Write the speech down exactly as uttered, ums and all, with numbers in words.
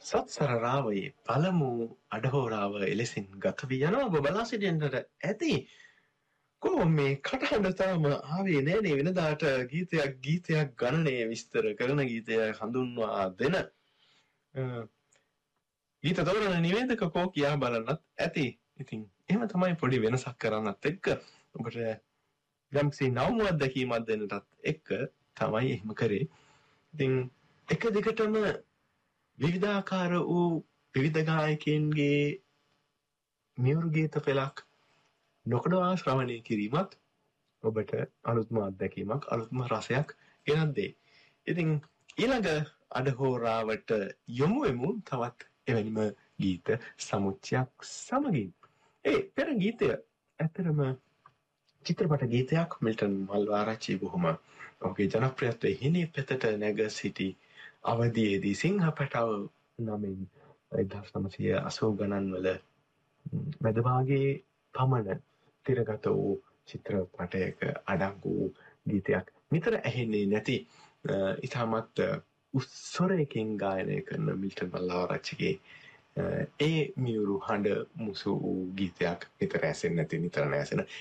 සත්සරරාවයේ පළමු අඩහෝරාව එලෙසින් ගත වී යනවා. ඔබ බලා සිටින්නට ඇති කොහොම මේ කටහඬ තාම ආවේ නෑනේ. වෙනදාට ගීතයක් ගීතයක් ගණනය විස්තර කරන ගීතය හඳුන්වා දෙන ගීත තෝරන නිවේදක කෝ කියා බලන්නත් ඇති. ඉතින් එහෙම තමයි පොඩි වෙනසක් කරන්නත් එක්ක ඔබට යම්කිසි නවමු අත්දැකීමක් දෙන්නටත් එක්ක තමයි එහෙම කරේ. ඉතින් එක දිගටම විවිධාකාර වූ විවිධ ගායකයන්ගේ මියුරු ගීත පෙළක් නොකඩවා ශ්‍රවණය කිරීමත් ඔබට අලුත්ම අත්දැකීමක් අලුත්ම රසයක් ගෙනත් දෙයි. ඉතින් ඊළඟ අඩහෝරාවට යොමු වෙමු තවත් එවැනිම ගීත සමුච්චයක් සමගින්. ඒ පෙර ගීතය ඇතරම චිත්‍රපට ගීතයක්. මිල්ටන් මල්වාරච්චි බොහොම ඔහුගේ ජනප්‍රියත්වයේ හිණේ පෙතට නැග සිටි අවධියේදී සිංහ පැටව නමින් එක්දහස් නවසිය අසූ ගණන් වල මැදභාගයේ පමණ තිරගත වූ චිත්‍රපටයක අඩංගු වූ ගීතයක්. නිතර ඇහෙන්නේ නැති ඉතාමත් උස්සරයකින් ගායනය කරන මිල්ටන් මල්ලාවරච්චිගේ ඒ මියුරු හඬ මුසු වූ ගීතයක් නිතර ඇසෙන්නේ නැති නිතර නැසෙන